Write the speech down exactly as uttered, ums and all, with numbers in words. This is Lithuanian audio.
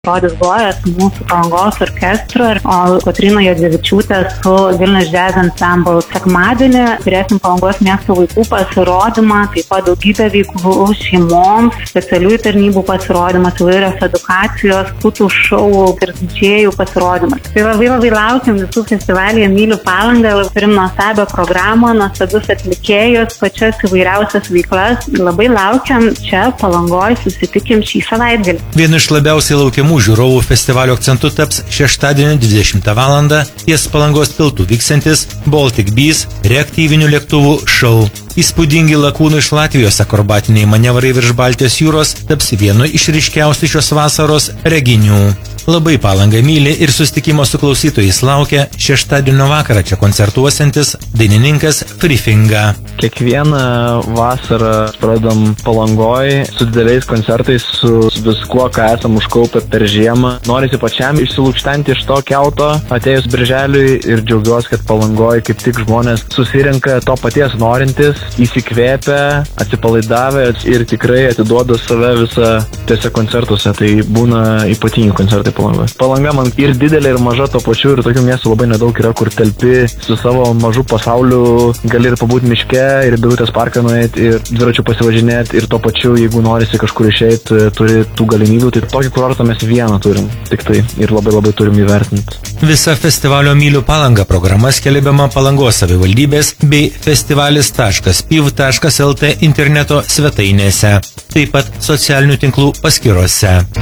Rodis Gojas mūsų Palangos orkestru, o Kotryna Juodzevičiūtė su Vilnius Jazz Ensemble. Sekmadienį turėsim Palangos miesto vaikų pasirodymą, taip pat daugybę veiklų šeimoms, specialiųjų tarnybų pasirodymas, įvairios edukacijos, putų šou ir didžėjų pasirodymas. Tai labai labai laukiam visų festivalyje Myliu Palangą, turim nuostabią programą, nuostabius atlikėjus, pačias įvairiausias veiklas. Labai laukiam čia Palangoj, susitikim šį savaitgalį. Vienu iš labiausiai laukiamų žiūrovų festivalio akcentu taps šeštadienį dvidešimtą valandą ties Palangos tiltu vyksiantis Baltic Bees reaktyvinių lėktuvų šou. Įspūdingi lakūnų iš Latvijos akrobatiniai manevrai virš Baltijos jūros taps vienu iš ryškiausių šios vasaros reginių. Labai Palangą myli ir susitikimo su klausytojais laukia šeštadienio vakarą čia koncertuosiantis dainininkas Frifinga. Kiekvieną vasarą pradedam Palangoj su dideliais koncertais, su viskuo, ką esam užkaupę per žiemą. Norisi pačiam išsilukštenti iš to kelto atėjus birželiui ir džiaugiuosi, kad Palangoj kaip tik žmonės susirenka to paties norintis, įsikvėpę, atsipalaidavę ir tikrai atiduoda save visą tiesiog koncertuose. Tai būna ypatingi koncertai Palangoj. Palanga man ir didelė, ir maža to pačiu, ir tokių miestų labai nedaug yra, kur telpi su savo mažu pasauliu, gali ir pabūti miške, ir Birutės parką nueiti, ir dviračių pasivažinėti, ir to pačiu, jeigu norisi kažkur išeiti, turi tų galimybių. Tai tokį kurortą mes vieną turim, tik tai, ir labai labai turim įvertinti. Visa festivalio Myliu Palangą programa skelbiama Palangos savivaldybės bei festivalis taškas piv taškas lt interneto svetainėse, taip pat socialinių tinklų paskyrose.